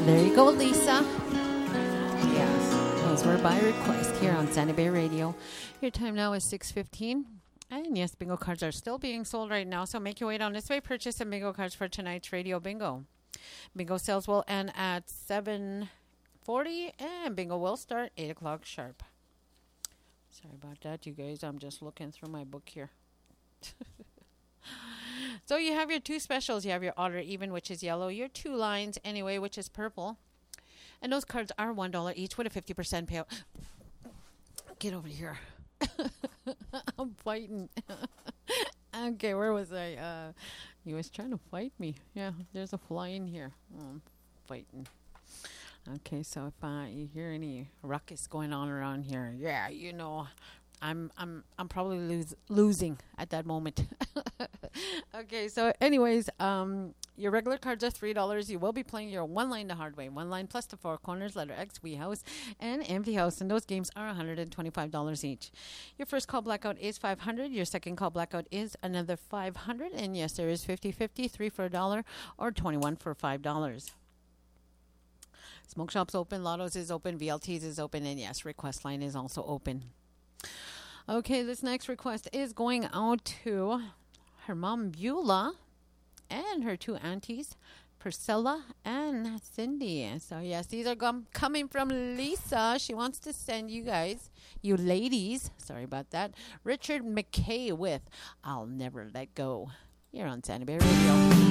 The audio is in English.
There you go, Lisa. Yes, those were by request here on Sandy Bay Radio. Your time now is 6:15. And yes, bingo cards are still being sold right now, so make your way down this way. Purchase some bingo cards for tonight's radio bingo. Bingo sales will end at 7:40, and bingo will start 8 o'clock sharp. Sorry about that, you guys. I'm just looking through my book here. So you have your two specials. You have your odd or even, which is yellow. Your two lines, anyway, which is purple. And those cards are $1 each with a 50% payout. Get over here. I'm fighting. Okay, where was I? He was trying to fight me. Yeah, there's a fly in here. Oh, I'm fighting. Okay, so if you hear any ruckus going on around here, yeah, you know, I'm probably losing at that moment. Okay, so anyways, your regular cards are $3. You will be playing your one line the hard way. One line plus the four corners, letter X, Wee House, and Empty House. And those games are $125 each. Your first call blackout is $500. Your second call blackout is another $500. And yes, there is 50-50, 3 for $1 or 21 for $5. Smoke shop's open, Lotto's is open, VLT's is open, and yes, request line is also open. Okay, this next request is going out to her mom, Beulah, and her two aunties, Priscilla and Cindy. So, yes, these are coming from Lisa. She wants to send you guys, you ladies, sorry about that, Richard McKay with I'll Never Let Go. You're on Sandy Bay Radio.